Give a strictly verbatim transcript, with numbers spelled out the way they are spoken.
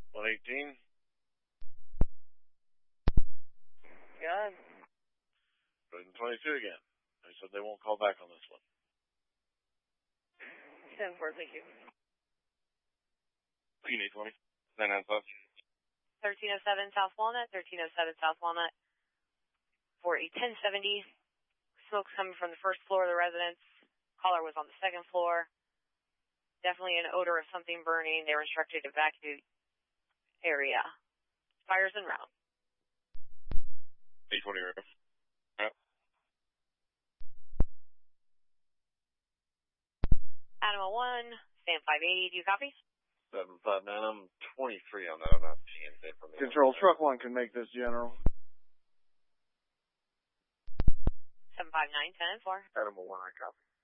one eighteen. Good. Roden twenty-two again. They said they won't call back on this one. ten four, thank you. P eight twenty. nine nine plus. thirteen oh seven South Walnut, thirteen oh seven South Walnut. For a ten seventy, smoke's coming from the first floor of the residence. Caller was on the second floor. Definitely an odor of something burning. They were instructed to evacuate area. Fires en route. eight twenty, right? Yep. Animal one, stand five eighty, do you copy? seven five nine, I'm twenty-three on that. I'm not seeing it from the Control, truck one can make this, General. seven five nine, ten four. Animal one, I copy.